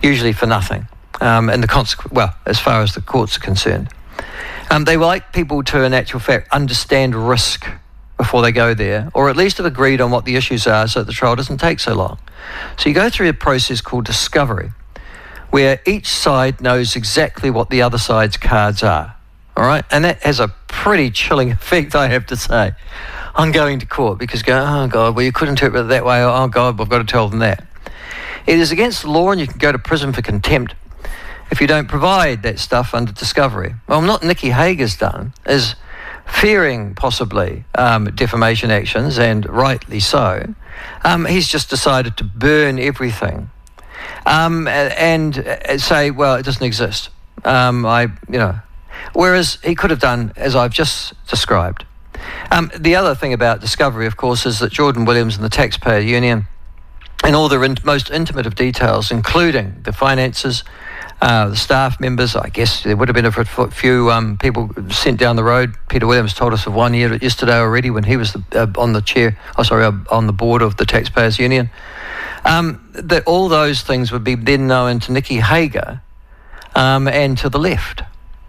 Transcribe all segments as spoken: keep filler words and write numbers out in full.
usually for nothing. Um, and the consequ- well, as far as the courts are concerned, um, they like people to, in actual fact, understand risk before they go there, or at least have agreed on what the issues are so that the trial doesn't take so long. So you go through a process called discovery, where each side knows exactly what the other side's cards are. All right, and that has a pretty chilling effect, I have to say, on going to court, because go, oh God, well you could interpret it that way, or, oh God, I've got to tell them that. It is against the law, and you can go to prison for contempt if you don't provide that stuff under discovery. Well, what Nicky Hager's done is, fearing possibly um, defamation actions, and rightly so, um, he's just decided to burn everything um, and, and say, well, it doesn't exist. Um, I, you know, whereas he could have done as I've just described. Um, the other thing about discovery, of course, is that Jordan Williams and the Taxpayer Union, in all their in- most intimate of details, including the finances, Uh, the staff members, I guess there would have been a f- few um, people sent down the road. Peter Williams told us of one year yesterday already when he was the, uh, on the chair, oh sorry, uh, on the board of the Taxpayers Union. Um, that all those things would be then known to Nicky Hager um, and to the left.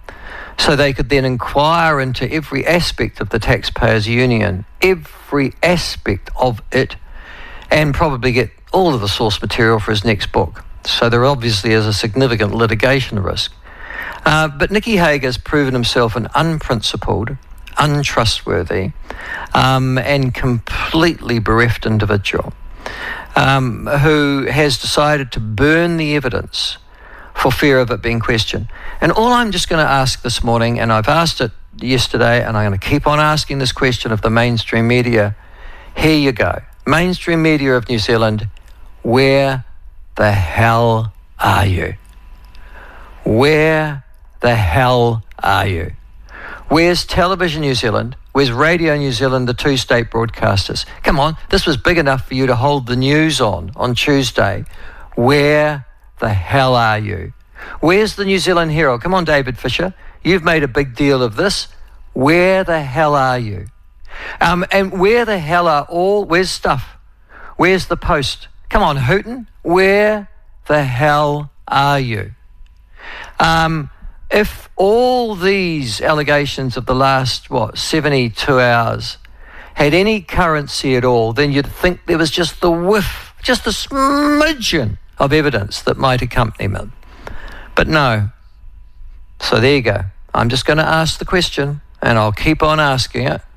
So they could then inquire into every aspect of the Taxpayers Union, every aspect of it, and probably get all of the source material for his next book. So there obviously is a significant litigation risk. Uh, but Nicky Hager's proven himself an unprincipled, untrustworthy, um, and completely bereft individual um, who has decided to burn the evidence for fear of it being questioned. And all I'm just going to ask this morning, and I've asked it yesterday, and I'm going to keep on asking this question of the mainstream media. Here you go. Mainstream media of New Zealand, where the hell are you? Where the hell are you? Where's Television New Zealand? Where's Radio New Zealand, the two state broadcasters? Come on, this was big enough for you to hold the news on on Tuesday. Where the hell are you? Where's the New Zealand Herald? Come on, David Fisher. You've made a big deal of this. Where the hell are you? Um, and where the hell are all, where's Stuff? Where's the Post? Come on, Hooten, where the hell are you? Um, if all these allegations of the last, what, seventy-two hours had any currency at all, then you'd think there was just the whiff, just a smidgen of evidence that might accompany them. But no. So there you go. I'm just going to ask the question, and I'll keep on asking it.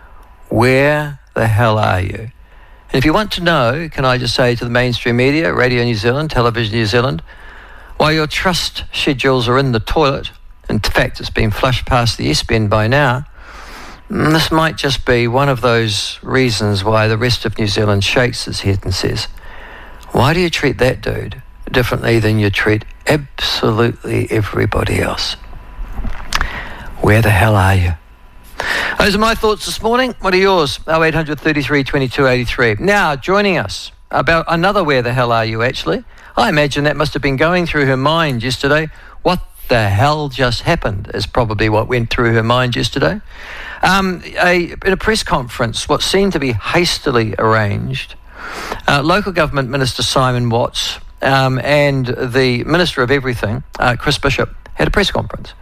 Where the hell are you? And if you want to know, can I just say to the mainstream media, Radio New Zealand, Television New Zealand, while your trust schedules are in the toilet, in fact it's been flushed past the S-Bend by now, this might just be one of those reasons why the rest of New Zealand shakes its head and says, why do you treat that dude differently than you treat absolutely everybody else? Where the hell are you? Those are my thoughts this morning. What are yours? oh eight hundred thirty-three twenty-two eighty-three. Now, joining us about another where the hell are you, actually. I imagine that must have been going through her mind yesterday. What the hell just happened is probably what went through her mind yesterday. Um, a, in a press conference, what seemed to be hastily arranged, uh, Local Government Minister Simon Watts um, and the Minister of Everything, uh, Chris Bishop, had a press conference.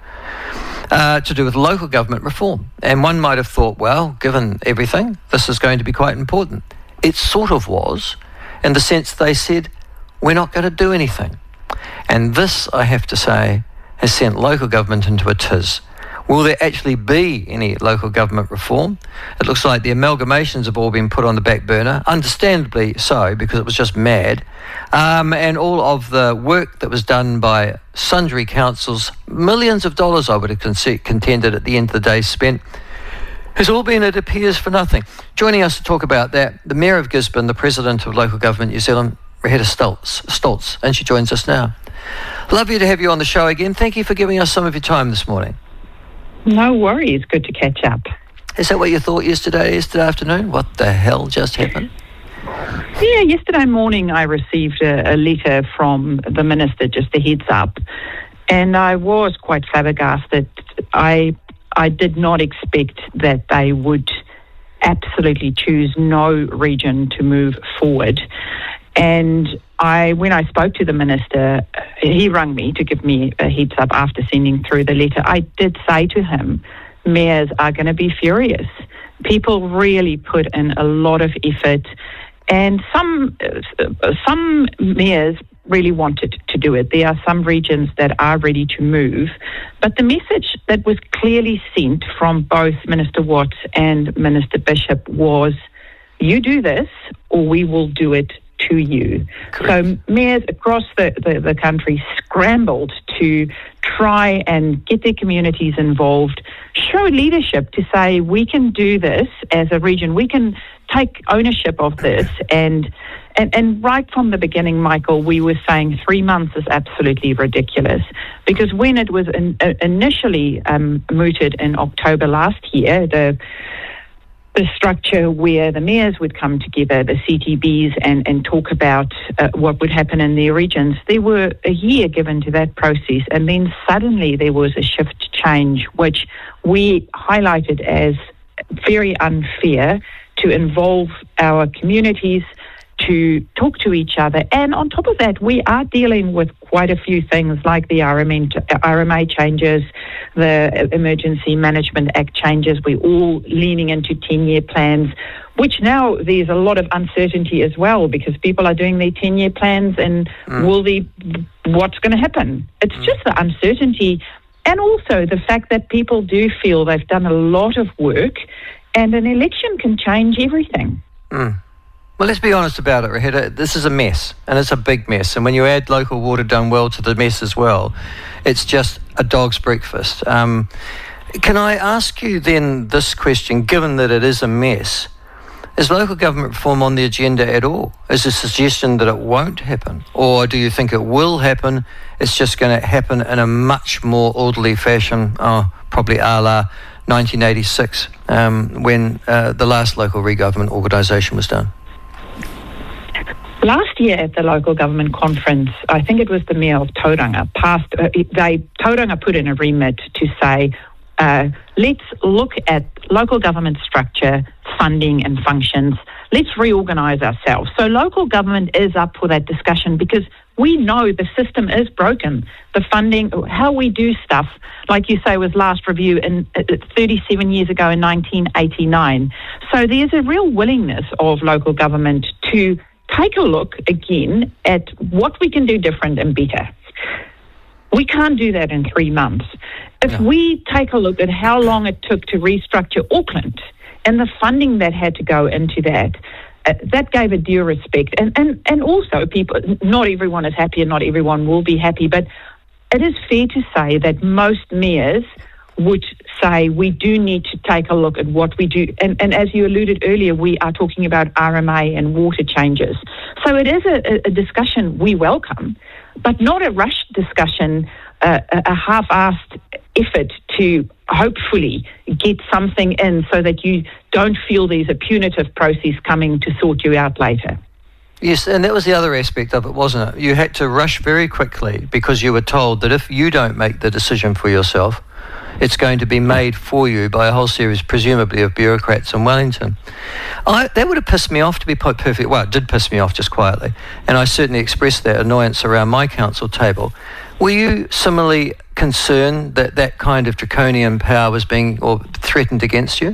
Uh, to do with local government reform. And one might have thought, well, given everything, this is going to be quite important. It sort of was, in the sense they said, we're not going to do anything. And this, I have to say, has sent local government into a tiz. Will there actually be any local government reform? It looks like the amalgamations have all been put on the back burner, understandably so, because it was just mad. Um, and all of the work that was done by sundry councils, millions of dollars I would have con- contended at the end of the day spent, has all been, it appears, for nothing. Joining us to talk about that, the Mayor of Gisborne, the President of Local Government New Zealand, Reheta Stoltz, Stoltz, and she joins us now. Lovely to have you on the show again. Thank you for giving us some of your time this morning. No worries. Good to catch up. Is that what you thought yesterday, yesterday afternoon? What the hell just happened? Yeah, yesterday morning I received a, a letter from the Minister, just a heads up, and I was quite flabbergasted. I I did not expect that they would absolutely choose no region to move forward. And I, when I spoke to the Minister, he rang me to give me a heads up after sending through the letter. I did say to him, mayors are going to be furious. People really put in a lot of effort, and some uh, some mayors really wanted to do it. There are some regions that are ready to move, but the message that was clearly sent from both Minister Watts and Minister Bishop was, you do this or we will do it to you. Correct. So mayors across the, the, the country scrambled to try and get their communities involved, show leadership to say, we can do this as a region, we can take ownership of this. And and, and right from the beginning, Michael, we were saying three months is absolutely ridiculous, because when it was in, uh, initially um, mooted in October last year, the the structure where the mayors would come together, the C T Bs, and, and talk about uh, what would happen in their regions, there were a year given to that process, and then suddenly there was a shift change, which we highlighted as very unfair, to involve our communities, to talk to each other. And on top of that, we are dealing with quite a few things like the R M A changes, the Emergency Management Act changes. We're all leaning into ten-year plans, which now there's a lot of uncertainty as well, because people are doing their ten-year plans, and mm. will the what's going to happen? It's mm. just the uncertainty, and also the fact that people do feel they've done a lot of work, and an election can change everything. Mm. Well, let's be honest about it, Raheta. This is a mess, and it's a big mess. And when you add local water done well to the mess as well, it's just a dog's breakfast. Um, can I ask you then this question, given that it is a mess, is local government reform on the agenda at all? Is a suggestion that it won't happen? Or do you think it will happen? It's just going to happen in a much more orderly fashion, oh, probably a la nineteen eighty-six, um, when uh, the last local re-government organisation was done? Last year at the local government conference, I think it was the Mayor of Tauranga, passed, uh, they, Tauranga put in a remit to say, uh, let's look at local government structure, funding and functions. Let's reorganise ourselves. So local government is up for that discussion, because we know the system is broken. The funding, how we do stuff, like you say, was last reviewed in uh, thirty-seven years ago in nineteen eighty-nine. So there's a real willingness of local government to take a look again at what we can do different and better. We can't do that in three months. If no. we take a look at how long it took to restructure Auckland and the funding that had to go into that, uh, that gave a due respect. And, and, and also, people, not everyone is happy and not everyone will be happy, but it is fair to say that most mayors would say we do need to take a look at what we do. And, and as you alluded earlier, we are talking about R M A and water changes. So it is a, a discussion we welcome, but not a rushed discussion, uh, a, a half-assed effort to hopefully get something in so that you don't feel there's a punitive process coming to sort you out later. Yes, and that was the other aspect of it, wasn't it? You had to rush very quickly because you were told that if you don't make the decision for yourself, it's going to be made for you by a whole series, presumably, of bureaucrats in Wellington. I, that would have pissed me off, to be quite perfect. Well, it did piss me off just quietly, and I certainly expressed that annoyance around my council table. Were you similarly concerned that that kind of draconian power was being or threatened against you?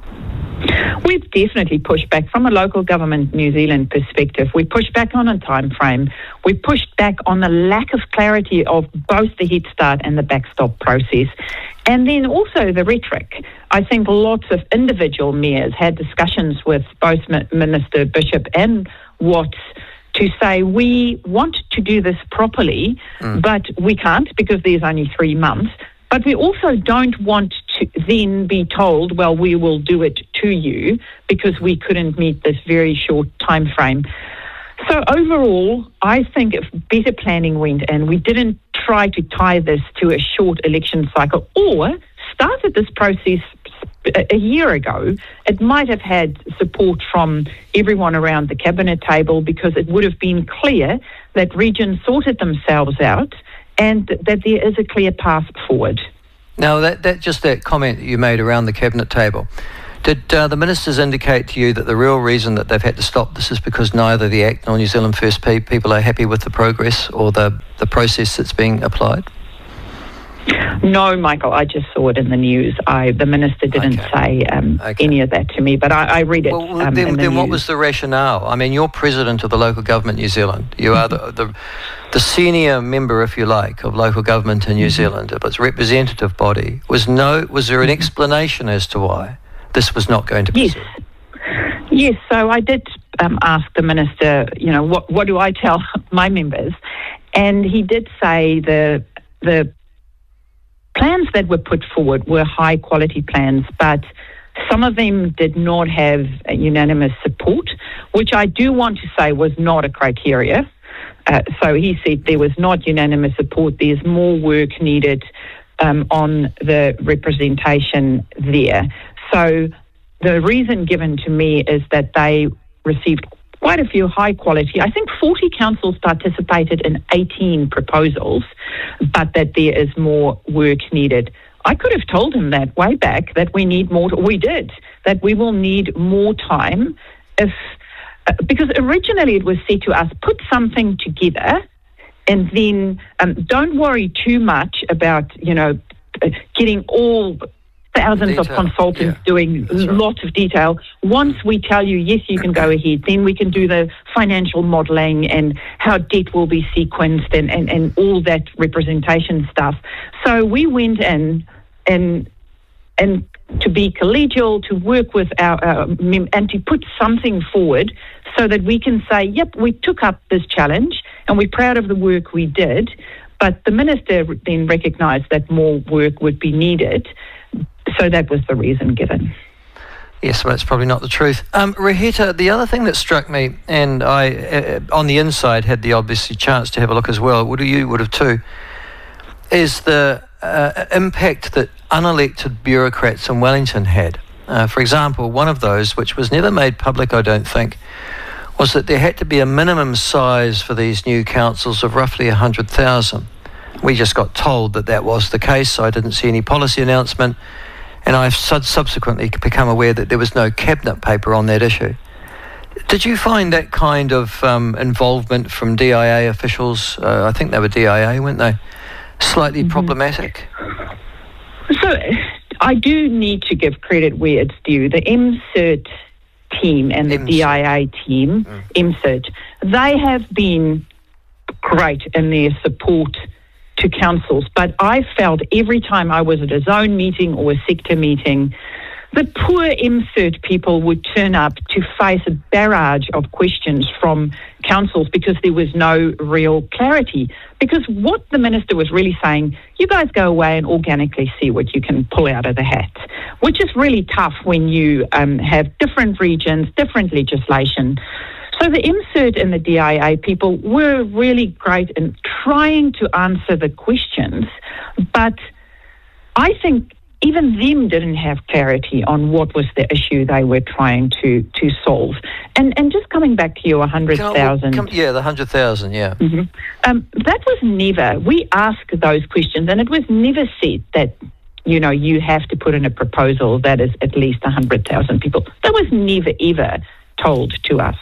We've definitely pushed back from a local government New Zealand perspective. We pushed back on a time frame. We pushed back on the lack of clarity of both the Head Start and the backstop process. And then also the rhetoric. I think lots of individual mayors had discussions with both Minister Bishop and Watts to say we want to do this properly, mm. but we can't because there's only three months. But we also don't want to then be told, well, we will do it to you because we couldn't meet this very short time frame. So overall, I think if better planning went in, we didn't try to tie this to a short election cycle or started this process a year ago, it might have had support from everyone around the cabinet table, because it would have been clear that regions sorted themselves out and that there is a clear path forward. Now, that, that just that comment that you made around the cabinet table, Did uh, the ministers indicate to you that the real reason that they've had to stop this is because neither the Act nor New Zealand First pe- people are happy with the progress or the, the process that's being applied? No, Michael, I just saw it in the news. I, the minister didn't Okay. say um, Okay. any of that to me, but I, I read it. Well, um, then, in the then what news. was the rationale? I mean, you're president of the local government New Zealand. You are the, the the senior member, if you like, of local government in New Mm-hmm. Zealand, of its representative body. Was no? Was there an Mm-hmm. explanation as to why this was not going to Yes. proceed? Yes, so I did um, ask the minister, you know, what, what do I tell my members? And he did say the the plans that were put forward were high quality plans, but some of them did not have unanimous support, which I do want to say was not a criteria. Uh, so he said there was not unanimous support. There's more work needed um, on the representation there. So the reason given to me is that they received quite a few high quality, I think forty councils participated in eighteen proposals, but that there is more work needed. I could have told him that way back, that we need more, we did, that we will need more time if, uh, because originally it was said to us, put something together and then um, don't worry too much about, you know, uh, getting all thousands of Detail. consultants Yeah. doing That's right. lots of detail. Once we tell you, yes, you can go ahead, then we can do the financial modelling and how debt will be sequenced and, and, and all that representation stuff. So we went in and and to be collegial, to work with our, uh, mem- and to put something forward so that we can say, yep, we took up this challenge and we're proud of the work we did. But the minister then recognised that more work would be needed. So that was the reason given. Yes, well, that's probably not the truth. Um, Reheta, the other thing that struck me, and I, uh, on the inside, had the obviously chance to have a look as well, would you would have too, is the uh, impact that unelected bureaucrats in Wellington had. Uh, for example, one of those, which was never made public, I don't think, was that there had to be a minimum size for these new councils of roughly one hundred thousand. We just got told that that was the case, so I didn't see any policy announcement. And I've sub- subsequently become aware that there was no cabinet paper on that issue. Did you find that kind of um, involvement from D I A officials, uh, I think they were D I A, weren't they, slightly mm-hmm. problematic? So I do need to give credit where it's due. The M CERT team and the M CERT. D I A team, mm. M CERT, they have been great in their support to councils, but I felt every time I was at a zone meeting or a sector meeting, the poor M CERT people would turn up to face a barrage of questions from councils because there was no real clarity. Because what the minister was really saying, you guys go away and organically see what you can pull out of the hat, which is really tough when you um, have different regions, different legislation. So the M CERT and the D I A people were really great in trying to answer the questions, but I think even them didn't have clarity on what was the issue they were trying to, to solve. And and just coming back to your one hundred thousand. Yeah, the one hundred thousand, yeah. Mm-hmm. Um, that was never, we asked those questions and it was never said that, you know, you have to put in a proposal that is at least one hundred thousand people. That was never, ever told to us.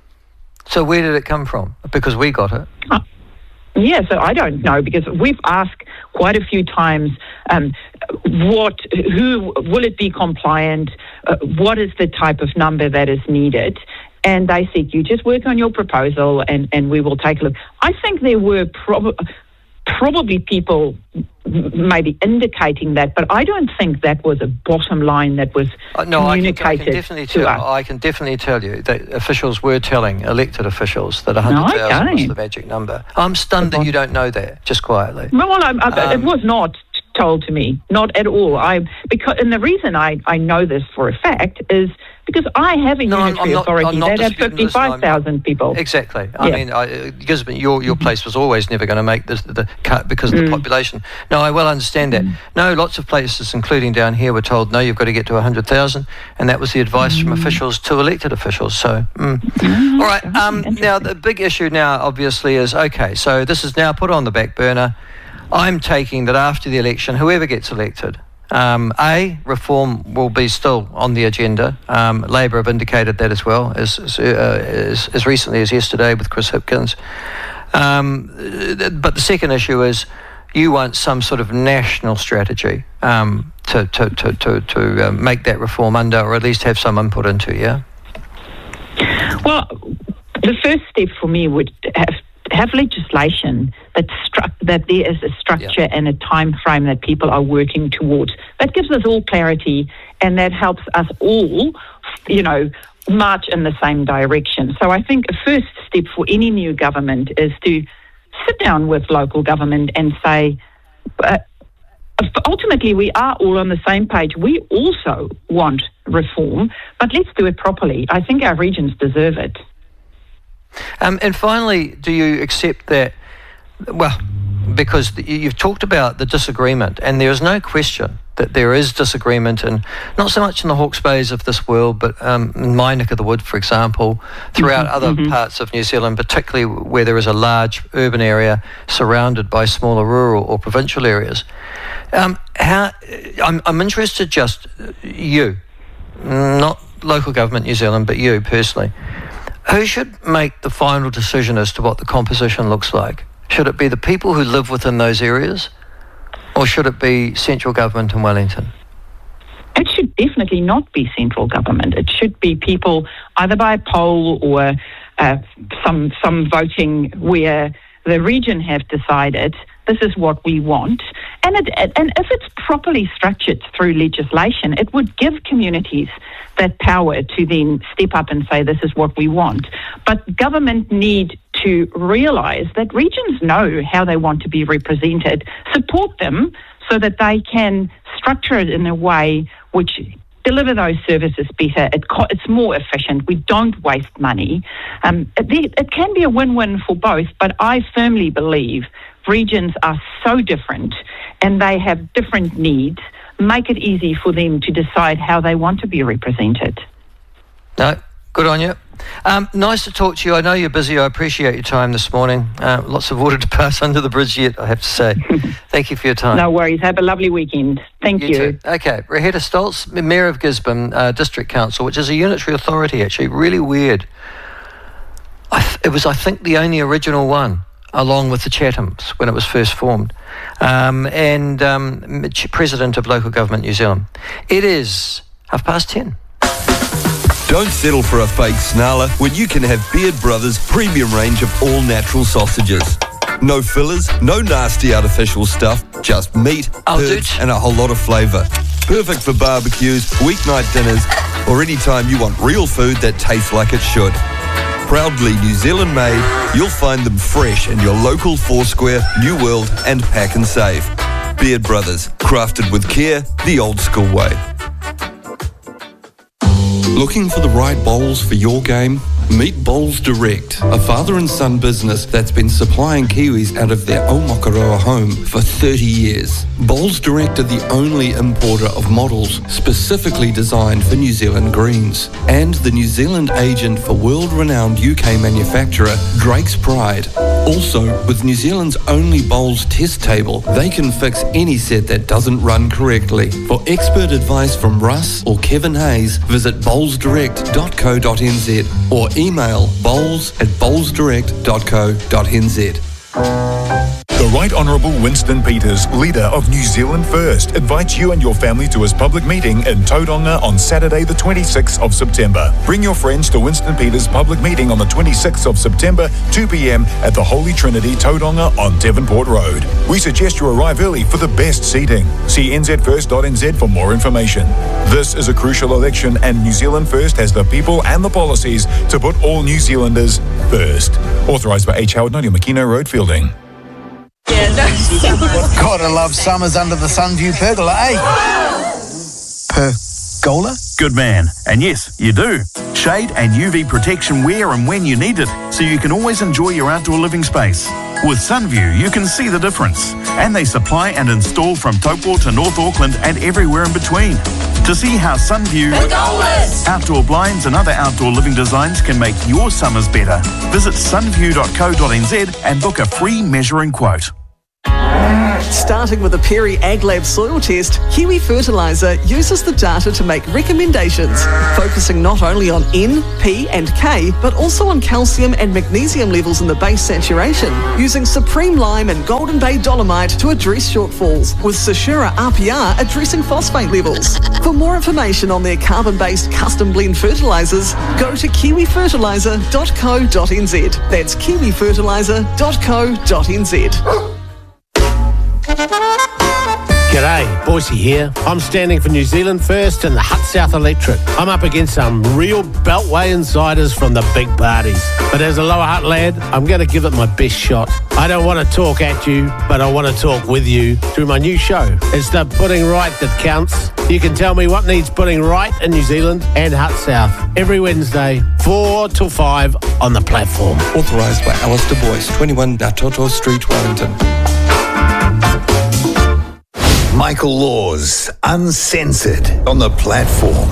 So where did it come from? Because we got it. Uh, yeah, so I don't know because we've asked quite a few times, um, what, who, will it be compliant? Uh, what is the type of number that is needed? And they said, you just work on your proposal and, and we will take a look. I think there were prob- probably people maybe indicating that, but I don't think that was a bottom line that was uh, no, communicated I can, I can definitely to tell, us. I can definitely tell you that officials were telling elected officials that one hundred thousand No, was the magic number. I'm stunned that you don't know that, just quietly. Well, I, I, Um, it was not told to me, not at all. I because and the reason I, I know this for a fact is because I have a No, I'm- unitary I'm not- authority I'm not that had disputing this, fifty-five thousand people. Exactly. I Yeah. mean, I, Gisborne, your your place was always never going to make this, the cut because of the Mm. population. No, I well understand that. No, lots of places, including down here, were told, no, you've got to get to one hundred thousand, and that was the advice Mm. from officials to elected officials. So, mm. Mm, all right. Um, interesting. now, the big issue now, obviously, is, okay, so this is now put on the back burner. I'm taking that after the election, whoever gets elected, Um, A, reform will be still on the agenda. Um, Labor have indicated that as well, as, as, uh, as, as recently as yesterday with Chris Hipkins. Um, but the second issue is you want some sort of national strategy um, to, to, to, to, to uh, make that reform under, or at least have some input into, yeah? Well, the first step for me would have have legislation that stru- that there is a structure yeah. and a time frame that people are working towards. That gives us all clarity, and that helps us all, you know, march in the same direction. So I think a first step for any new government is to sit down with local government and say, uh, ultimately we are all on the same page. We also want reform, but let's do it properly. I think our regions deserve it. Um, and finally, do you accept that, well, because you've talked about the disagreement, and there is no question that there is disagreement, and not so much in the Hawke's Bays of this world, but um, in my neck of the wood, for example, throughout mm-hmm, other mm-hmm. parts of New Zealand, particularly where there is a large urban area surrounded by smaller rural or provincial areas. Um, how I'm, I'm interested, just you, not local government New Zealand, but you personally. Who should make the final decision as to what the composition looks like? Should it be the people who live within those areas, or should it be central government in Wellington? It should definitely not be central government. It should be people either by poll or uh, some some voting where the region have decided this is what we want. And it, and if it's properly structured through legislation, it would give communities that power to then step up and say this is what we want. But government need to realise that regions know how they want to be represented, support them so that they can structure it in a way which deliver those services better. It co- it's more efficient. We don't waste money. Um, it, it can be a win-win for both, but I firmly believe regions are so different and they have different needs. Make it easy for them to decide how they want to be represented. No, good on you. Um, nice to talk to you. I know you're busy. I appreciate your time this morning. Uh, lots of water to pass under the bridge yet, I have to say. Thank you for your time. No worries. Have a lovely weekend. Thank you. You too. Okay. Raheta Stoltz, Mayor of Gisborne uh, District Council, which is a unitary authority, actually. Really weird. I th- it was, I think, the only original one, along with the Chathams when it was first formed, um, and um, President of Local Government New Zealand. It is half past ten. Don't settle for a fake snarler when you can have Beard Brothers' premium range of all-natural sausages. No fillers, no nasty artificial stuff, just meat, I'll herbs and a whole lot of flavour. Perfect for barbecues, weeknight dinners, or any time you want real food that tastes like it should. Proudly New Zealand made, you'll find them fresh in your local Foursquare, New World and Pack and Save. Beard Brothers, crafted with care, the old school way. Looking for the right bowls for your game? Meet Bowls Direct, a father and son business that's been supplying Kiwis out of their Aomakaroa home for thirty years. Bowls Direct are the only importer of models specifically designed for New Zealand greens, and the New Zealand agent for world-renowned U K manufacturer Drake's Pride. Also, with New Zealand's only bowls test table, they can fix any set that doesn't run correctly. For expert advice from Russ or Kevin Hayes, visit bowls direct dot co dot n z or email bowls at bowls direct dot co dot n z. The Right Honourable Winston Peters, leader of New Zealand First, invites you and your family to his public meeting in Tauranga on Saturday the twenty-sixth of September. Bring your friends to Winston Peters' public meeting on the twenty-sixth of September, two p.m. at the Holy Trinity, Tauranga on Devonport Road. We suggest you arrive early for the best seating. See n z first dot n z for more information. This is a crucial election and New Zealand First has the people and the policies to put all New Zealanders first. Authorised by H. Howard, ninety Makino Road, Fielding. Gotta love summers under the Sunview pergola, eh? Pergola? Good man. And yes, you do. Shade and U V protection where and when you need it, so you can always enjoy your outdoor living space. With Sunview, you can see the difference. And they supply and install from Taupo to North Auckland and everywhere in between. To see how Sunview, outdoor blinds and other outdoor living designs can make your summers better, visit sunview dot co dot n z and book a free measuring quote. Starting with the Perry AgLab soil test, Kiwi Fertiliser uses the data to make recommendations, focusing not only on N, P and K, but also on calcium and magnesium levels in the base saturation, using Supreme Lime and Golden Bay Dolomite to address shortfalls, with Sashura R P R addressing phosphate levels. For more information on their carbon-based custom blend fertilisers, go to kiwi fertiliser dot co dot n z. That's kiwi fertiliser dot co dot n z. G'day, Boise here. I'm standing for New Zealand First and the Hut South Electric. I'm up against some real Beltway insiders from the big parties. But as a Lower Hutt lad, I'm going to give it my best shot. I don't want to talk at you, but I want to talk with you through my new show. It's the Putting Right that counts. You can tell me what needs putting right in New Zealand and Hut South every Wednesday, four till five on the platform. Authorised by Alistair Boyce, twenty-one Datoto Street, Wellington. Michael Laws, Uncensored, on the platform.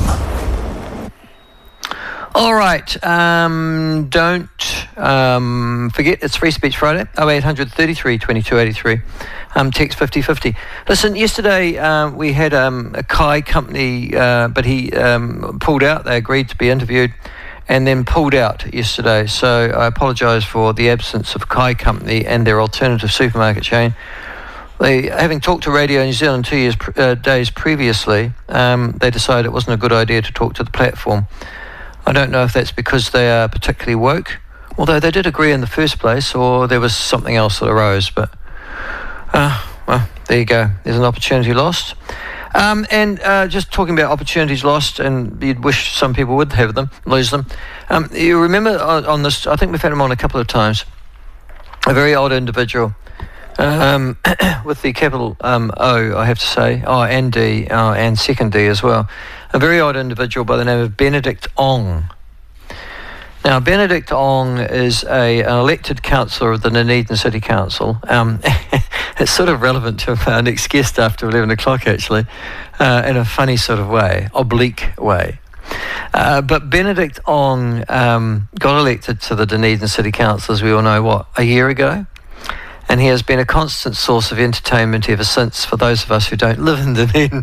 All right, um, don't um, forget it's Free Speech Friday, oh eight hundred thirty-three twenty-two eighty-three, um, text fifty fifty. Listen, yesterday um, we had um, a Kai company, uh, but he um, pulled out. They agreed to be interviewed and then pulled out yesterday. So I apologise for the absence of Kai company and their alternative supermarket chain. They, having talked to Radio New Zealand two years uh, days previously, um, they decided it wasn't a good idea to talk to the platform. I don't know if that's because they are particularly woke, although they did agree in the first place, or there was something else that arose. But, uh, well, there you go. There's an opportunity lost. Um, and uh, just talking about opportunities lost, and you'd wish some people would have them, lose them. Um, you remember on, on this, I think we've had him on a couple of times, a very old individual. Um, with the capital um, O, I have to say, oh, and D, oh, and second D as well. A very odd individual by the name of Benedict Ong. Now, Benedict Ong is a, an elected councillor of the Dunedin City Council. Um, it's sort of relevant to our next guest after eleven o'clock, actually, uh, in a funny sort of way, oblique way. Uh, but Benedict Ong um, got elected to the Dunedin City Council, as we all know, what, a year ago? And he has been a constant source of entertainment ever since for those of us who don't live in Dunedin.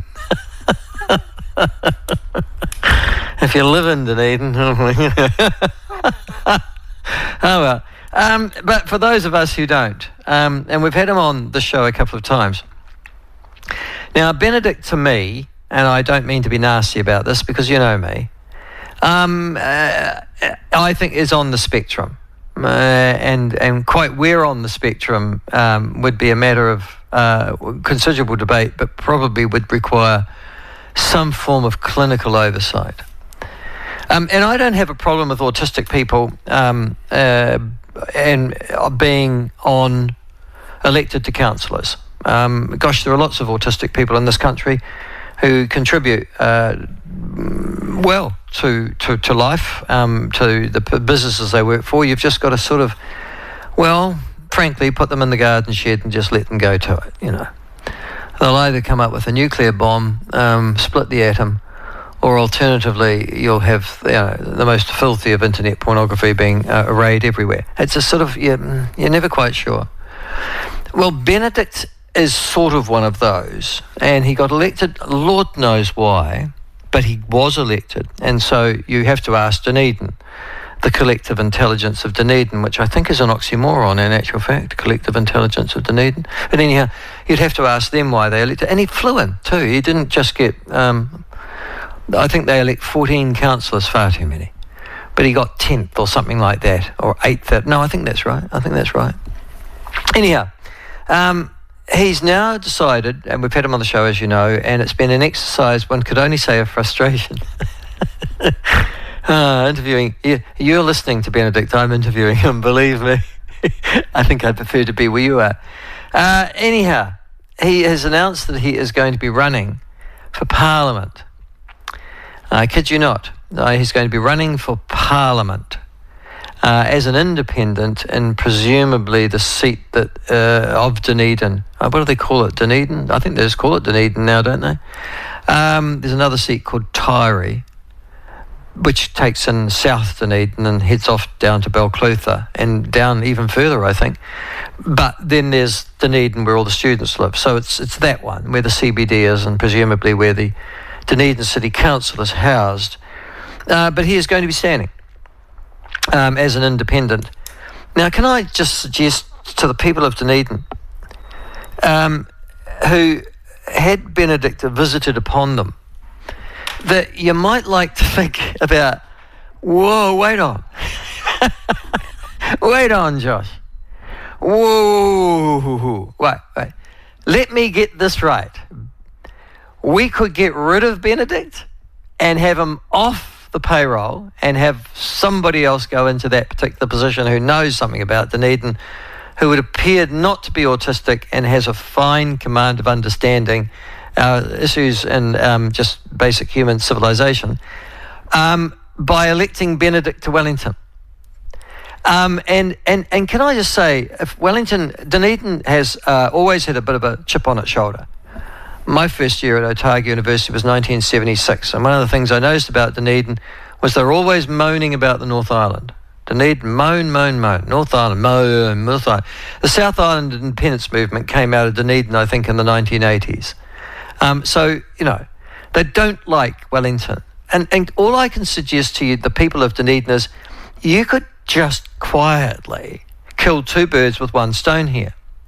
If you live in Dunedin, oh well. Um, but for those of us who don't, um, and we've had him on the show a couple of times. Now, Benedict, to me, and I don't mean to be nasty about this because you know me, um, uh, I think is on the spectrum. Uh, and and quite where on the spectrum um, would be a matter of uh, considerable debate, but probably would require some form of clinical oversight. Um, and I don't have a problem with autistic people um, uh, and uh, being on elected to councillors. Um, gosh, there are lots of autistic people in this country who contribute uh, well to, to, to life, um, to the p- businesses they work for. You've just got to sort of, well, frankly, put them in the garden shed and just let them go to it, you know. They'll either come up with a nuclear bomb, um, split the atom, or alternatively, you'll have you know, the most filthy of internet pornography being uh, arrayed everywhere. It's a sort of, you're, you're never quite sure. Well, Benedict is sort of one of those, and he got elected, Lord knows why, but he was elected, and so you have to ask Dunedin, the collective intelligence of Dunedin, which I think is an oxymoron in actual fact, collective intelligence of Dunedin. But anyhow, you'd have to ask them why they elected, and he flew in too. He didn't just get, um, I think they elect fourteen councillors, far too many, but he got tenth or something like that, or eighth. No, I think that's right. I think that's right. Anyhow, um, he's now decided, and we've had him on the show, as you know, and it's been an exercise, one could only say, of frustration. uh, interviewing, you, you're listening to Benedict, I'm interviewing him, believe me. I think I'd prefer to be where you are. Uh, anyhow, he has announced that he is going to be running for Parliament. I kid you not. Uh, he's going to be running for Parliament. Uh, as an independent in presumably the seat that uh, of Dunedin. Uh, what do they call it? Dunedin? I think they just call it Dunedin now, don't they? Um, there's another seat called Tyree, which takes in South Dunedin and heads off down to Balclutha and down even further, I think. But then there's Dunedin, where all the students live. So it's it's that one, where the C B D is, and presumably where the Dunedin City Council is housed. Uh, but he is going to be standing um, as an independent. Now, can I just suggest to the people of Dunedin, um, who had Benedict visited upon them, that you might like to think about, whoa, wait on. Wait on, Josh. Whoa, wait, wait. Let me get this right. We could get rid of Benedict and have him off the payroll and have somebody else go into that particular position who knows something about Dunedin, who would appear not to be autistic and has a fine command of understanding uh, issues in um, just basic human civilization, um, by electing Benedict to Wellington. Um, and, and, and can I just say, if Wellington, Dunedin has uh, always had a bit of a chip on its shoulder. My first year at Otago University was nineteen seventy-six, and one of the things I noticed about Dunedin was they were always moaning about the North Island. Dunedin, moan, moan, moan. North Island, moan, North Island. The South Island independence movement came out of Dunedin, I think, in the nineteen eighties. Um, so, you know, they don't like Wellington. And, and all I can suggest to you, the people of Dunedin, is you could just quietly kill two birds with one stone here.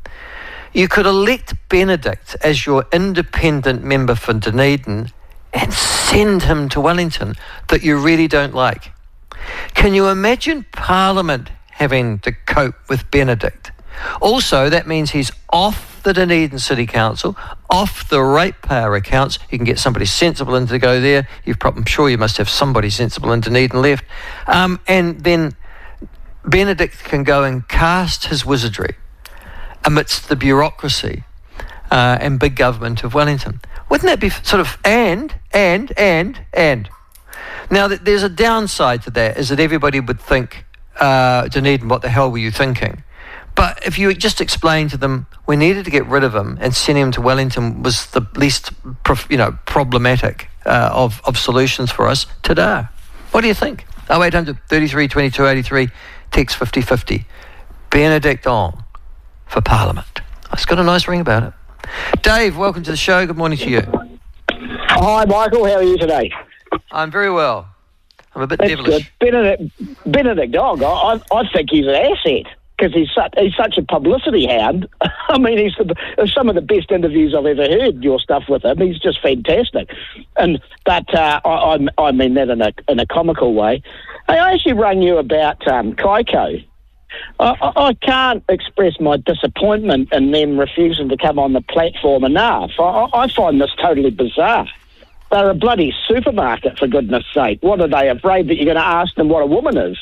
You could elect Benedict as your independent member for Dunedin and send him to Wellington that you really don't like. Can you imagine Parliament having to cope with Benedict? Also, that means he's off the Dunedin City Council, off the ratepayer accounts. You can get somebody sensible in to go there. You've probably, I'm sure you must have somebody sensible in Dunedin left. Um, and then Benedict can go and cast his wizardry amidst the bureaucracy uh, and big government of Wellington. Wouldn't that be sort of, and, and, and, and. Now, there's a downside to that, is that everybody would think, uh, Dunedin, what the hell were you thinking? But if you just explain to them, we needed to get rid of him and send him to Wellington was the least, you know, problematic uh, of, of solutions for us today. What do you think? oh eight hundred, thirty-three, twenty-two, eighty-three, text fifty fifty. Benedict on for Parliament. It's got a nice ring about it. Dave, welcome to the show. Good morning to you. Hi, Michael. How are you today? I'm very well. I'm a bit That's devilish. Good. Benedict, Benedict Dog, I, I think he's an asset because he's such, he's such a publicity hound. I mean, he's the, some of the best interviews I've ever heard, your stuff with him. He's just fantastic. And But uh, I, I, I mean that in a, in a comical way. I actually rang you about um, Kaiko. I, I can't express my disappointment in them refusing to come on the platform enough. I, I find this totally bizarre. They're a bloody supermarket, for goodness sake. What are they, afraid that you're going to ask them what a woman is?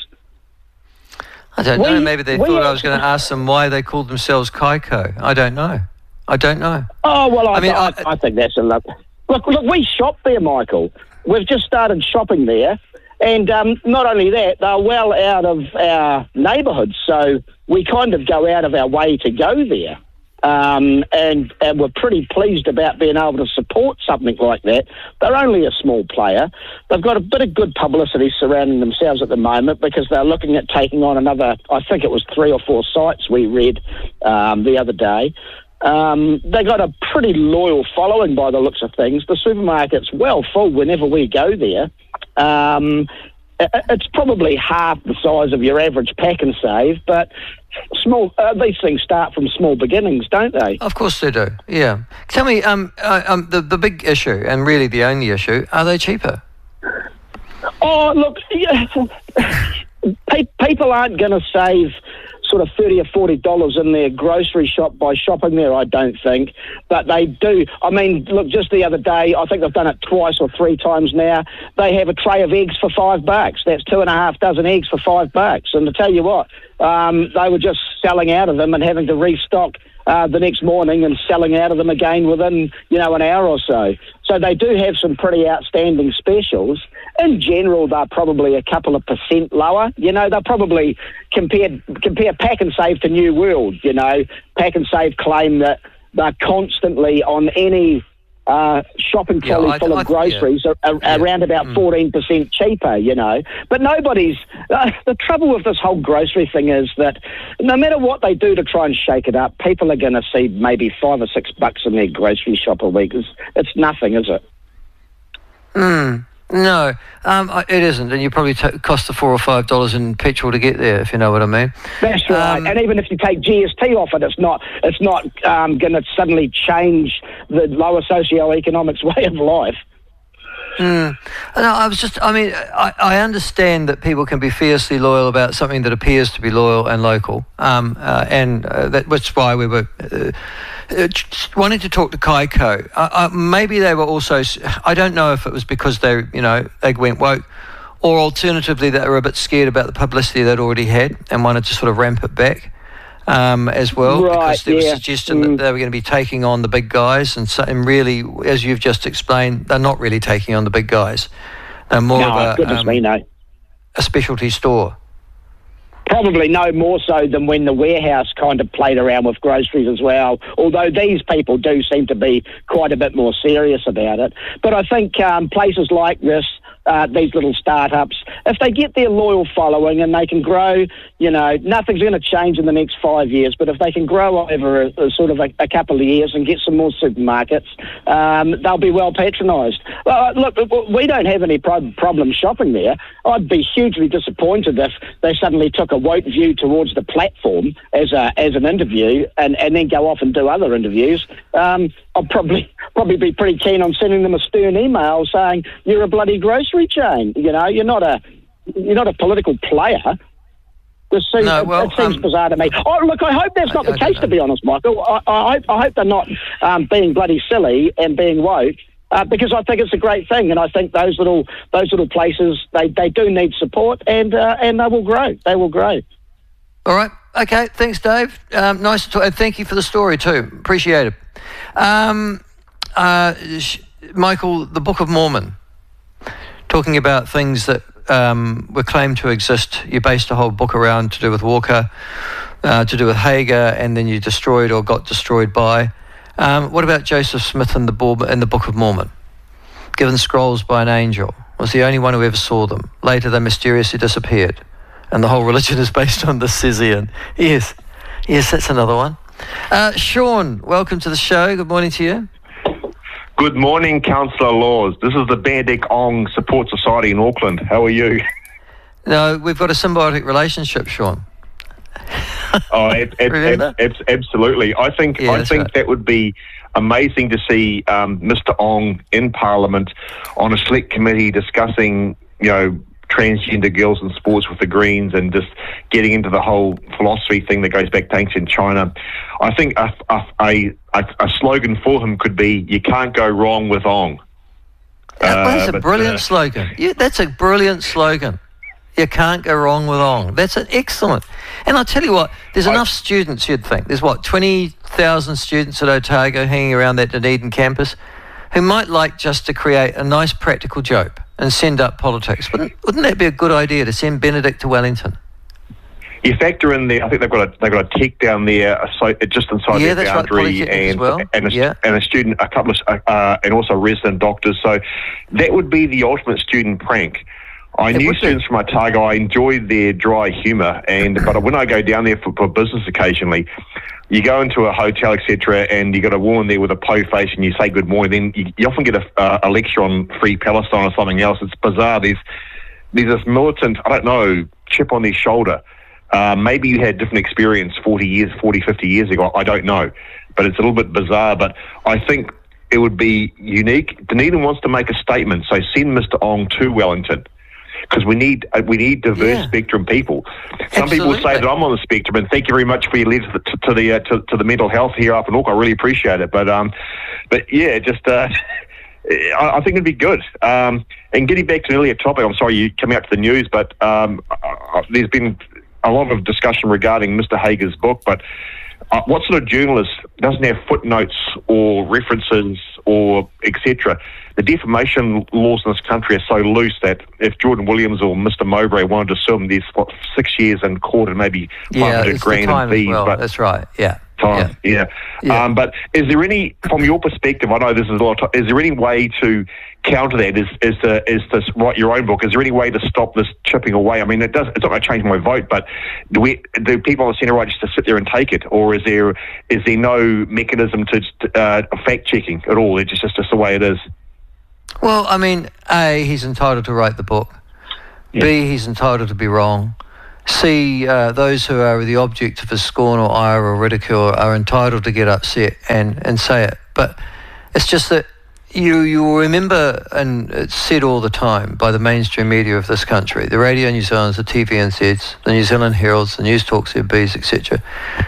I don't we, know. Maybe they thought I was going to ask them why they called themselves Kaiko. I don't know. I don't know. Oh, well, I, I mean, I, I, I think that's a lot. Look, look, we shop there, Michael. We've just started shopping there. And um, not only that, they're well out of our neighbourhoods, so we kind of go out of our way to go there. Um, and, and we're pretty pleased about being able to support something like that. They're only a small player. They've got a bit of good publicity surrounding themselves at the moment because they're looking at taking on another, I think it was three or four sites we read um, the other day. Um, they got a pretty loyal following by the looks of things. The supermarket's well full whenever we go there. Um, it's probably half the size of your average Pack and Save, but small. Uh, these things start from small beginnings, don't they? Of course they do. Yeah. Tell me, um, uh, um, the the big issue, and really the only issue, are they cheaper? Oh, look, yeah, people aren't going to save sort of thirty or forty dollars in their grocery shop by shopping there, I don't think. But they do. I mean, look, just the other day, I think they've done it twice or three times now. They have a tray of eggs for five bucks. That's two and a half dozen eggs for five bucks. And to tell you what, um, they were just selling out of them and having to restock uh, the next morning and selling out of them again within, you know, an hour or so. So they do have some pretty outstanding specials. In general, they're probably a couple of percent lower. You know, they're probably, compared, compare Pack and Save to New World, you know. Pack and Save claim that they're constantly on any uh, shopping Yeah, trolley I- full I- of groceries yeah. are, are Yeah. around about fourteen percent cheaper, you know. But nobody's... Uh, the trouble with this whole grocery thing is that no matter what they do to try and shake it up, people are going to see maybe five or six bucks in their grocery shop a week. It's, it's nothing, is it? Mm, no, um, I- it isn't, and you probably t- cost the four or five dollars in petrol to get there, if you know what I mean. That's right. Um, and even if you take G S T off it, it's not it's not um, going to suddenly change the lower socio-economics way of life. Mm. No, I was just, I mean, I, I understand that people can be fiercely loyal about something that appears to be loyal and local, um, uh, and uh, that, that's why we were uh, uh, just wanting to talk to Kaiko. Uh, uh, maybe they were also, I don't know if it was because they, you know, they went woke, or alternatively they were a bit scared about the publicity they'd already had and wanted to sort of ramp it back. Um, as well, Right, because there was yeah. suggestion Mm. that they were going to be taking on the big guys, and, so, and really, as you've just explained, they're not really taking on the big guys. They're more no, of a, goodness um, me, no. a specialty store. Probably no more so than when the warehouse kind of played around with groceries as well, although these people do seem to be quite a bit more serious about it. But I think um, places like this, uh, these little startups, if they get their loyal following and they can grow, you know, nothing's going to change in the next five years, but if they can grow over a, a sort of a, a couple of years and get some more supermarkets, um, they'll be well patronised. Uh, look, we don't have any pro- problem shopping there. I'd be hugely disappointed if they suddenly took a woke view towards the platform as a, as an interview and, and then go off and do other interviews. Um, I'll probably probably be pretty keen on sending them a stern email saying you're a bloody grocery chain. You know, you're not a you're not a political player. This seems, No, well, it, it seems um, bizarre to me. Oh, look, I hope that's not I- the I case, don't to be honest, Michael. I, I, hope, I hope they're not um, being bloody silly and being woke. Uh, because I think it's a great thing, and I think those little those little places they, they do need support, and uh, and they will grow. They will grow. All right. Okay. Thanks, Dave. Um, nice to talk. And thank you for the story too. Appreciate it. Um, uh, sh- Michael, the Book of Mormon, talking about things that um, were claimed to exist. You based a whole book around to do with Walker, uh, to do with Hager, and then you destroyed or got destroyed by. Um, what about Joseph Smith in the, Bo- in the Book of Mormon? Given scrolls by an angel, was the only one who ever saw them. Later they mysteriously disappeared. And the whole religion is based on the Sizian. Yes, yes, that's another one. Uh, Sean, welcome to the show. Good morning to you. Good morning, Councillor Laws. This is the Benedict Ong Support Society in Auckland. How are you? No, we've got a symbiotic relationship, Sean. Oh, ab- ab- ab- ab- absolutely. I think Yeah, I that's think right. that would be amazing to see um, Mister Ong in Parliament on a select committee discussing, you know, transgender girls in sports with the Greens and just getting into the whole philosophy thing that goes back to ancient China. I think a, a, a, a slogan for him could be, you can't go wrong with Ong. That- that's Uh, a but, brilliant uh, slogan. Yeah, that's a brilliant slogan. You can't go wrong with Ong. That's an excellent. And I'll tell you what, there's enough students, you'd think. There's what, twenty thousand students at Otago hanging around that Dunedin campus who might like just to create a nice practical joke and send up politics. Wouldn't, wouldn't that be a good idea to send Benedict to Wellington? You factor in there. I think they've got a they've got a tech down there, uh, so just inside Yeah, their that's right, boundary, Polytechnic as and well. and a, Yeah. and a student, a couple of uh, uh, and also resident doctors. So that would be the ultimate student prank. I It knew would be. students from Otago. I enjoyed their dry humour, and but when I go down there for, for business occasionally, you go into a hotel, et cetera, and you got a woman there with a po face, and you say good morning. Then you, you often get a, uh, a lecture on Free Palestine or something else. It's bizarre. There's there's this militant, I don't know, chip on their shoulder. Uh, maybe you had a different experience forty years, forty, fifty years ago. I don't know, but it's a little bit bizarre. But I think it would be unique. Dunedin wants to make a statement, so send Mister Ong to Wellington. Because we need uh, we need diverse Yeah. spectrum people. Some people Absolutely. say that I'm on the spectrum, and thank you very much for your letter to, to, to the uh, to, to the mental health here up in Auckland. I really appreciate it. But um, but yeah, just uh, I, I think it'd be good. Um, and getting back to an earlier topic, I'm sorry you coming out to the news, but um, uh, there's been a lot of discussion regarding Mister Hager's book, but. Uh, what sort of journalist doesn't have footnotes or references or et cetera? The defamation laws in this country are so loose that if Jordan Williams or Mister Mowbray wanted to sue him, there's what, six years in court and maybe five Yeah, hundred it's the grand in time as fees. well. But That's right, yeah. time. Yeah. yeah. yeah. Um, but is there any, from your perspective, I know this is a lot of time, is there any way to counter that? Is is to, is to write your own book? Is there any way to stop this chipping away? I mean, it does. It's not going to change my vote, but do we do people on the centre right just to sit there and take it, or is there is there no mechanism to uh, fact checking at all? It's just just the way it is. Well, I mean, A, he's entitled to write the book. Yeah. B, he's entitled to be wrong. C, uh, those who are the object of his scorn or ire or ridicule are entitled to get upset and, and say it. But it's just that you you will remember, and it's said all the time by the mainstream media of this country, the Radio New Zealand's, the T V N Z's, the New Zealand Herald's, the News Talk Z B's, et cetera.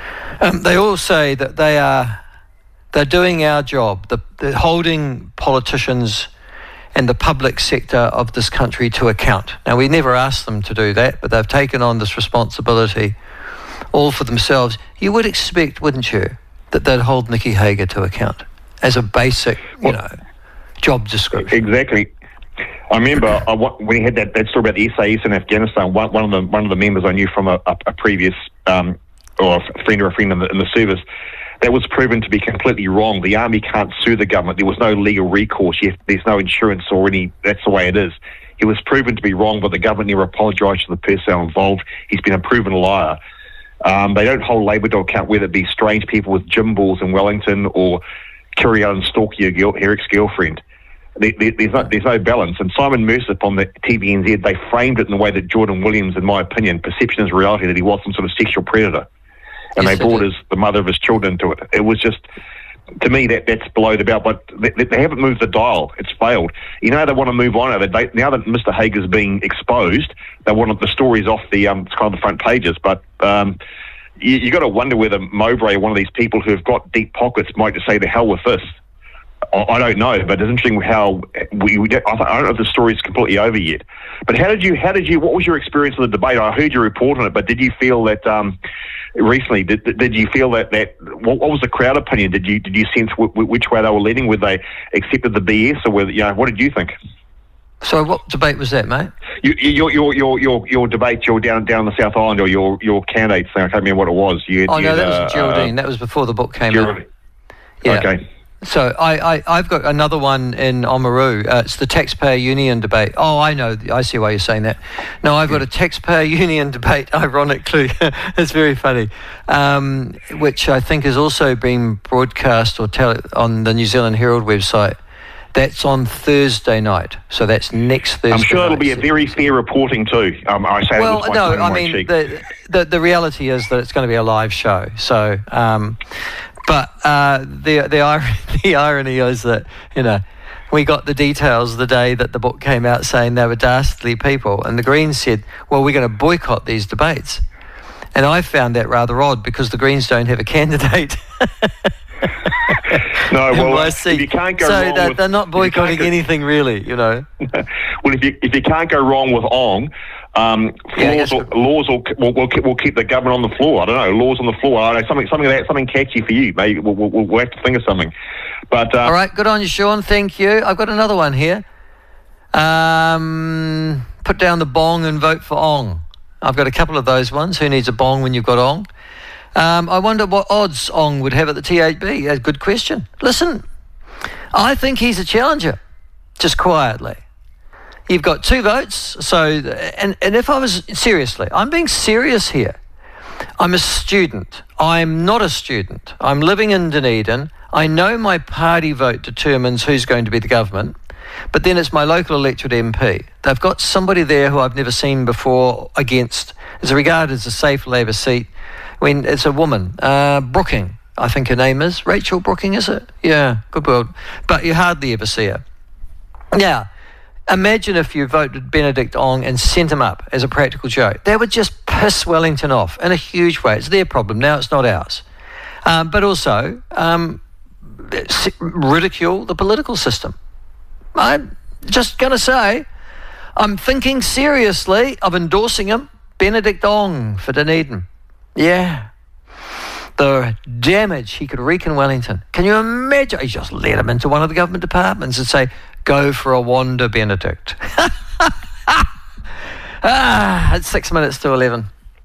Um, they all say that they are they're doing our job, the, they're holding politicians and the public sector of this country to account. Now, we never asked them to do that, but they've taken on this responsibility all for themselves. You would expect, wouldn't you, that they'd hold Nikki Hager to account as a basic, you well, know, job description. Exactly. I remember I, when we had that, that story about the S A S in Afghanistan, one, one of the one of the members I knew from a, a, a previous, um, or a friend or a friend in the, in the service, that was proven to be completely wrong. The army can't sue the government. There was no legal recourse. You have, there's no insurance or any. That's the way it is. He was proven to be wrong, but the government never apologised to the personnel involved. He's been a proven liar. Um, they don't hold Labour to account, whether it be strange people with gym balls in Wellington or carry out and stalk your, girl, your ex-girlfriend. There, there, there's, no, there's no balance. And Simon Mercer on the T V N Z, they framed it in the way that Jordan Williams, in my opinion, perception is reality, that he was some sort of sexual predator. And yes, they brought his, the mother of his children to it. It was just, to me, that that's below the belt. But they, they haven't moved the dial. It's failed. You know, they want to move on. They, now that Mister Hager's being exposed, they want the stories off the um, kind of the front pages. But um, you, you got to wonder whether Mowbray, one of these people who have got deep pockets, might just say, the hell with this. I, I don't know, but it's interesting how we. we I don't know if the story's completely over yet. But how did you? How did you? What was your experience of the debate? I heard you report on it, but did you feel that? Um, Recently, did did you feel that, that what, what was the crowd opinion? Did you did you sense w- w- which way they were leaning? Whether they accepted the B S or whether, you know, what did you think? So what debate was that, mate? You, your your your your your debate, your down down the South Island, or your your candidate thing. I can't remember what it was. You, oh you no, had, that was uh, in Geraldine. Uh, that was before the book came Geraldine. out. Yeah. Okay. So I, I, I've got another one in Oamaru. Uh, it's the taxpayer union debate. Oh, I know. I see why you're saying that. No, I've got a taxpayer union debate, ironically. It's very funny, um, which I think has also been broadcast or tele- on the New Zealand Herald website. That's on Thursday night. So that's next Thursday I'm sure night. It'll be a very fair reporting too. Um, I say well, it no, I my mean, cheek. the, the, the reality is that it's going to be a live show. So... Um, But uh, the the irony, the irony is that, you know, we got the details the day that the book came out saying they were dastardly people, and the Greens said, well, we're going to boycott these debates. And I found that rather odd because the Greens don't have a candidate. No, well, if you can't go so wrong they're, with, they're not boycotting go, anything really, you know. Well, if you if you can't go wrong with Ong, um, yeah, laws, will, laws will, will, will, keep, will keep the government on the floor. I don't know, laws on the floor. I don't know, something something like that, something catchy for you. Maybe we'll, we'll, we'll have to think of something. But uh, all right, good on you, Sean. Thank you. I've got another one here. Um, put down the bong and vote for Ong. I've got a couple of those ones. Who needs a bong when you've got Ong? Um, I wonder what odds Ong would have at the T H B. A good question. Listen, I think he's a challenger, just quietly. You've got two votes, so, and, and if I was, seriously, I'm being serious here. I'm a student. I'm not a student. I'm living in Dunedin. I know my party vote determines who's going to be the government, but then it's my local electorate M P. They've got somebody there who I've never seen before against, is regarded as a safe Labour seat. When it's a woman, uh, Brooking, I think her name is. Rachel Brooking, is it? Yeah, good word. But you hardly ever see her. Now, imagine if you voted Benedict Ong and sent him up as a practical joke. That would just piss Wellington off in a huge way. It's their problem now, it's not ours. Um, but also um, ridicule the political system. I'm just going to say, I'm thinking seriously of endorsing him, Benedict Ong for Dunedin. Yeah. The damage he could wreak in Wellington. Can you imagine? He just let him into one of the government departments and say, go for a wander, Benedict. ah, it's six minutes to eleven.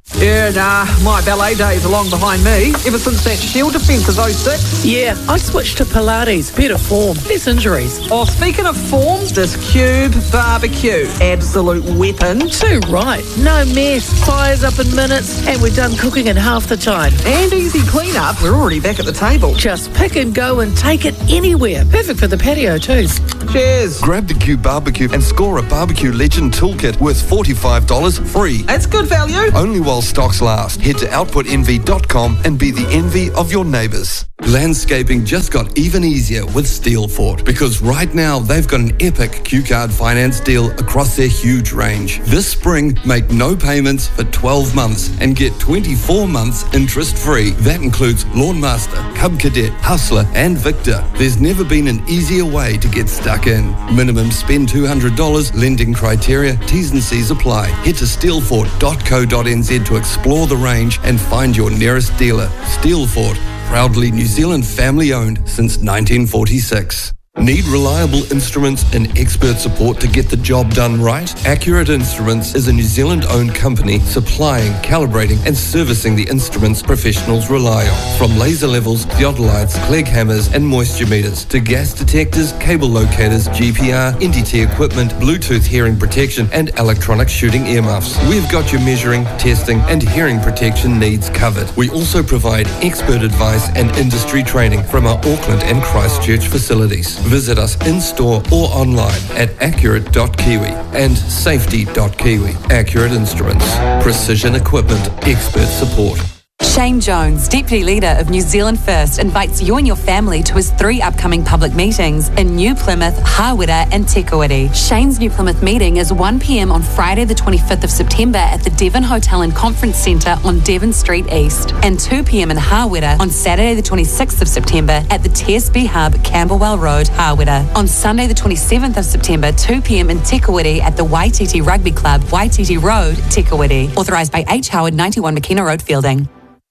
Yeah, nah, my ballet days are long behind me. Ever since that Shield defence of oh six. Yeah, I switched to Pilates. Better form, less injuries. Oh, speaking of form, this Cube barbecue. Absolute weapon. Too right. No mess. Fires up in minutes, and we're done cooking in half the time. And easy clean-up. We're already back at the table. Just pick and go and take it anywhere. Perfect for the patio too. Cheers. Grab the Cube barbecue and score a Barbecue Legend toolkit worth forty-five dollars free. That's good value. Only while stocks last. Head to output envy dot com and be the envy of your neighbours. Landscaping just got even easier with Steelfort, because right now they've got an epic Q Card finance deal across their huge range. This spring, make no payments for twelve months and get twenty-four months interest-free. That includes Lawnmaster, Cub Cadet, Hustler and Victor. There's never been an easier way to get stuck in. Minimum spend two hundred dollars, lending criteria, T's and C's apply. Head to steelfort dot co dot n z to explore the range and find your nearest dealer. Steelfort, proudly New Zealand family-owned since nineteen forty-six. Need reliable instruments and expert support to get the job done right? Accurate Instruments is a New Zealand-owned company supplying, calibrating and servicing the instruments professionals rely on. From laser levels, theodolites, Clegg hammers and moisture meters to gas detectors, cable locators, G P R, N D T equipment, Bluetooth hearing protection and electronic shooting earmuffs. We've got your measuring, testing and hearing protection needs covered. We also provide expert advice and industry training from our Auckland and Christchurch facilities. Visit us in-store or online at accurate dot kiwi and safety dot kiwi. Accurate Instruments. Precision equipment. Expert support. Shane Jones, Deputy Leader of New Zealand First, invites you and your family to his three upcoming public meetings in New Plymouth, Hawera and Te Kuiti. Shane's New Plymouth meeting is one p m on Friday the twenty-fifth of September at the Devon Hotel and Conference Centre on Devon Street East, and two p m in Hawera on Saturday the twenty-sixth of September at the T S B Hub, Camberwell Road, Hawera. On Sunday the twenty-seventh of September, two p m in Te Kuiti at the Waititi Rugby Club, Waititi Road, Te Kuiti. Authorised by H. Howard, ninety-one McKenna Road, Fielding.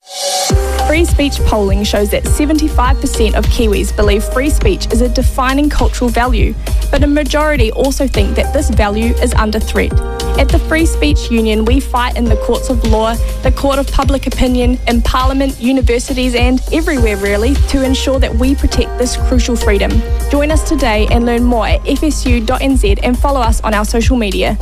Free speech polling shows that seventy-five percent of Kiwis believe free speech is a defining cultural value, but a majority also think that this value is under threat. At the Free Speech Union, we fight in the courts of law, the court of public opinion, in Parliament, universities and everywhere really to ensure that we protect this crucial freedom. Join us today and learn more at f s u dot n z and follow us on our social media.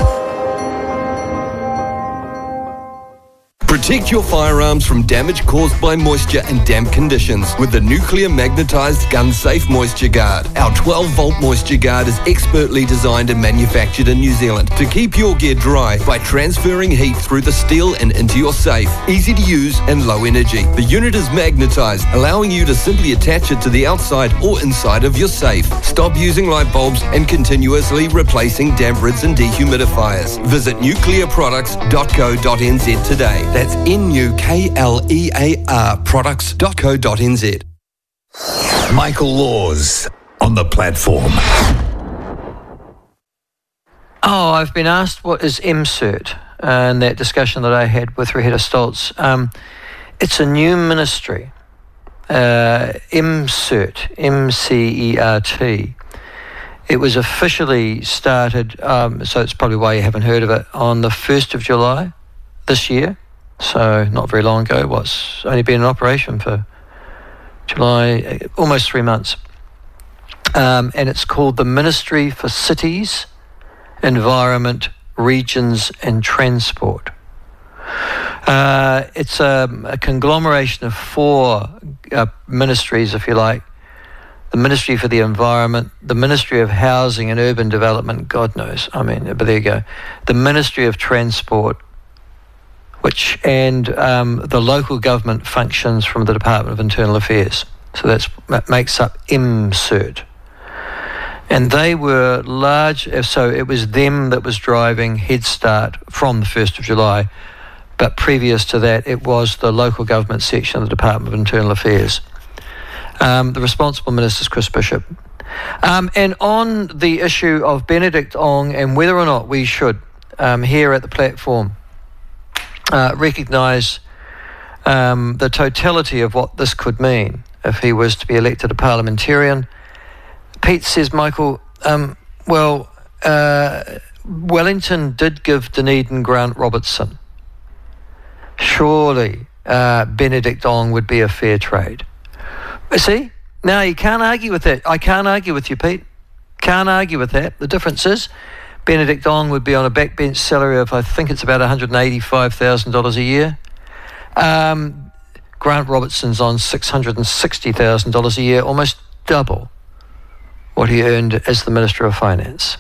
Protect your firearms from damage caused by moisture and damp conditions with the Nuclear Magnetized Gun Safe Moisture Guard. Our twelve volt Moisture Guard is expertly designed and manufactured in New Zealand to keep your gear dry by transferring heat through the steel and into your safe. Easy to use and low energy. The unit is magnetized, allowing you to simply attach it to the outside or inside of your safe. Stop using light bulbs and continuously replacing damp rids and dehumidifiers. Visit nuclear products dot co dot n z today. That's N U K L E A R products dot co dot n z. Michael Laws on the platform. Oh, I've been asked what is M CERT, and that discussion that I had with Reheta Stoltz. Um, it's a new ministry, uh, M CERT, M C E R T. It was officially started, um, so it's probably why you haven't heard of it, on the first of July this year. So not very long ago. What's only been in operation for July, almost three months. Um, and it's called the Ministry for Cities, Environment, Regions and Transport. Uh, it's a, a conglomeration of four uh, ministries, if you like. The Ministry for the Environment, the Ministry of Housing and Urban Development, God knows, I mean, but there you go. The Ministry of Transport, which and um, the local government functions from the Department of Internal Affairs. So that's, that makes up M CERT. And they were large, so it was them that was driving Head Start from the first of July. But previous to that, it was the local government section of the Department of Internal Affairs. Um, the responsible minister is Chris Bishop. Um, and on the issue of Benedict Ong and whether or not we should, um, here at the platform, Uh, recognise um, the totality of what this could mean if he was to be elected a parliamentarian. Pete says, Michael, um, well, uh, Wellington did give Dunedin Grant Robertson. surely uh, Benedict Ong would be a fair trade. But see, now you can't argue with that. I can't argue with you, Pete. Can't argue with that. The difference is Benedict Ong would be on a backbench salary of, I think it's about one hundred eighty-five thousand dollars a year. Um, Grant Robertson's on six hundred sixty thousand dollars a year, almost double what he earned as the Minister of Finance.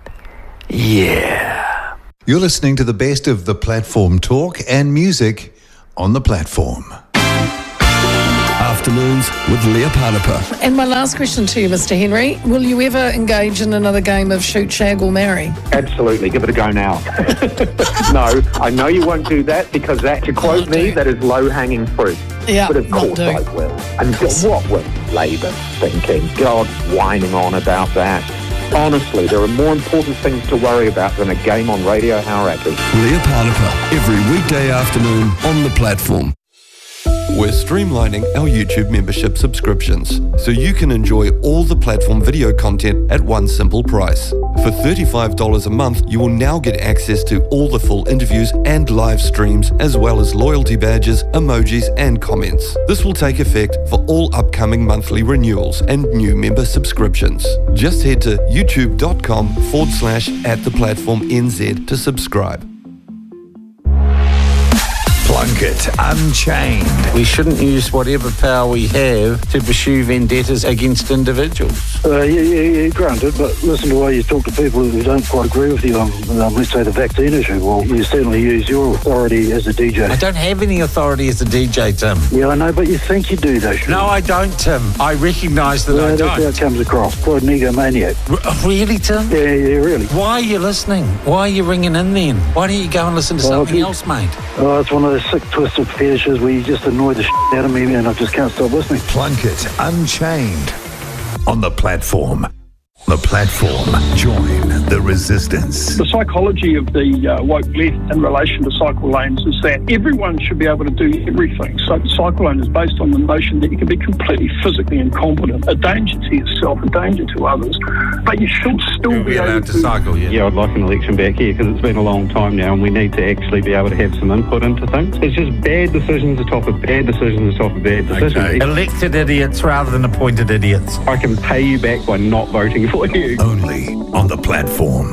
Yeah. You're listening to the best of the platform talk and music on the platform. Afternoons with Leah Panapa. And my last question to you, Mister Henry, will you ever engage in another game of shoot, shag or marry? Absolutely, give it a go now. No, I know you won't do that because that, to quote me, that is low-hanging fruit. Yeah, but of course I will. And what was Labour thinking? God, whining on about that. Honestly, there are more important things to worry about than a game on Radio Hauraki. Leah Panapa, every weekday afternoon on the platform. We're streamlining our YouTube membership subscriptions so you can enjoy all the platform video content at one simple price. For thirty-five dollars a month, you will now get access to all the full interviews and live streams, as well as loyalty badges, emojis and comments. This will take effect for all upcoming monthly renewals and new member subscriptions. Just head to youtube.com forward slash at the platform NZ to subscribe. Plunkett Unchained. We shouldn't use whatever power we have to pursue vendettas against individuals. Uh, yeah, yeah, yeah, granted, but listen to the way you talk to people who don't quite agree with you on, um, let's say, the vaccine issue. Well, you certainly use your authority as a D J. I don't have any authority as a D J, Tim. Yeah, I know, but you think you do, though. No, I don't, Tim. I recognise that yeah, I that's don't. That's how it comes across. Quite an egomaniac. R- really, Tim? Yeah, yeah, really. Why are you listening? Why are you ringing in then? Why don't you go and listen to well, something you, else, mate? Oh, it's one of those sick, twisted fetishes where you just annoy the shit out of me and I just can't stop listening. Plunkett Unchained on the platform. The platform. Join the resistance. The psychology of the uh, woke left in relation to cycle lanes is that everyone should be able to do everything. So the cycle lane is based on the notion that you can be completely physically incompetent, a danger to yourself, a danger to others, but you should still You'll be, be allowed able to, to cycle, yeah. Yeah, I'd like an election back here because it's been a long time now and we need to actually be able to have some input into things. It's just bad decisions atop of bad decisions atop of bad decisions. Okay. Elected idiots rather than appointed idiots. I can pay you back by not voting for you. Only on the platform.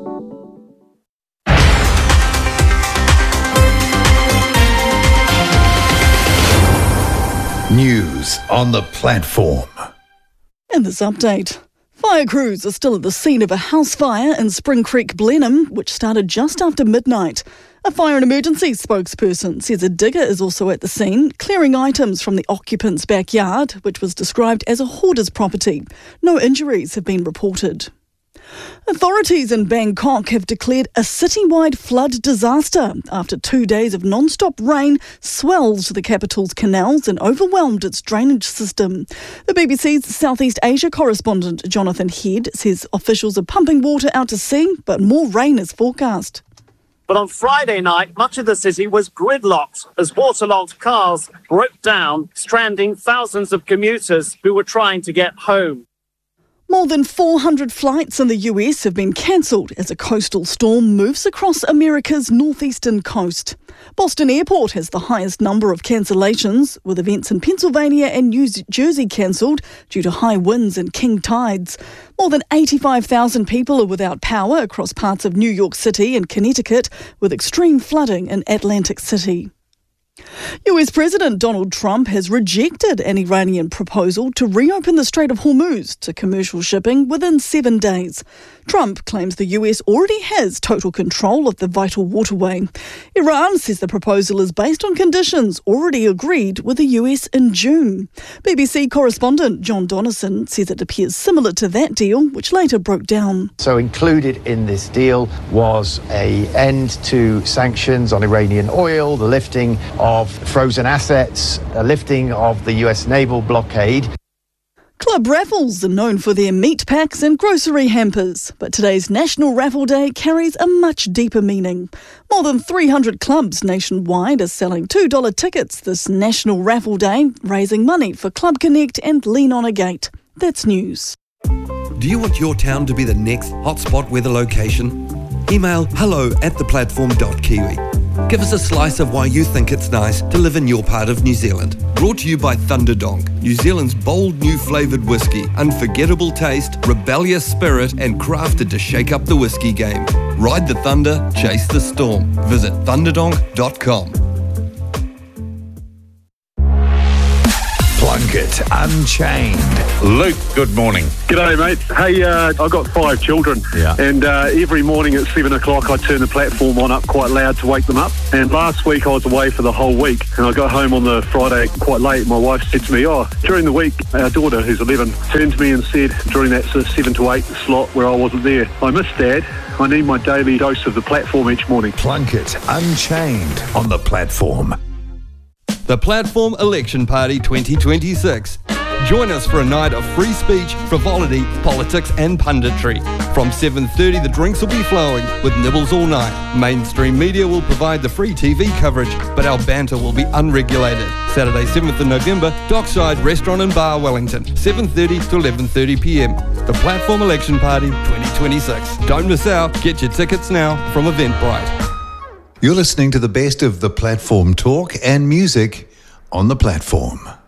News on the platform. In this update, fire crews are still at the scene of a house fire in Spring Creek, Blenheim, which started just after midnight. A fire and emergency spokesperson says a digger is also at the scene, clearing items from the occupant's backyard, which was described as a hoarder's property. No injuries have been reported. Authorities in Bangkok have declared a citywide flood disaster after two days of non-stop rain swelled the capital's canals and overwhelmed its drainage system. The B B C's Southeast Asia correspondent Jonathan Head says officials are pumping water out to sea, but more rain is forecast. But on Friday night, much of the city was gridlocked as waterlogged cars broke down, stranding thousands of commuters who were trying to get home. More than four hundred flights in the U S have been cancelled as a coastal storm moves across America's northeastern coast. Boston Airport has the highest number of cancellations, with events in Pennsylvania and New Jersey cancelled due to high winds and king tides. More than eighty-five thousand people are without power across parts of New York City and Connecticut, with extreme flooding in Atlantic City. U S President Donald Trump has rejected an Iranian proposal to reopen the Strait of Hormuz to commercial shipping within seven days. Trump claims the U S already has total control of the vital waterway. Iran says the proposal is based on conditions already agreed with the U S in June. B B C correspondent John Donnison says it appears similar to that deal, which later broke down. So included in this deal was an end to sanctions on Iranian oil, the lifting of frozen assets, a lifting of the U S naval blockade. Club raffles are known for their meat packs and grocery hampers, but today's National Raffle Day carries a much deeper meaning. More than three hundred clubs nationwide are selling two dollar tickets this National Raffle Day, raising money for Club Connect and Lean on a Gate. That's news. Do you want your town to be the next hotspot weather location? Email hello at theplatform.kiwi. Give us a slice of why you think it's nice to live in your part of New Zealand. Brought to you by Thunderdonk, New Zealand's bold new flavoured whiskey. Unforgettable taste, rebellious spirit, and crafted to shake up the whiskey game. Ride the thunder, chase the storm. Visit thunderdonk dot com. Plunkett Unchained. Luke, good morning. G'day, mate. Hey, uh, I've got five children. Yeah. And uh, every morning at seven o'clock, I turn the platform on up quite loud to wake them up. And last week, I was away for the whole week. And I got home on the Friday quite late. My wife said to me, oh, during the week, our daughter, who's eleven, turned to me and said, during that sort of seven to eight slot where I wasn't there, I miss Dad. I need my daily dose of the platform each morning. Plunkett Unchained on the platform. The Platform Election Party twenty twenty-six. Join us for a night of free speech, frivolity, politics and punditry. From seven thirty, the drinks will be flowing with nibbles all night. Mainstream media will provide the free T V coverage, but our banter will be unregulated. Saturday, seventh of November, Dockside Restaurant and Bar, Wellington, seven thirty to eleven thirty p m. The Platform Election Party twenty twenty-six. Don't miss out. Get your tickets now from Eventbrite. You're listening to the best of the platform talk and music on the platform.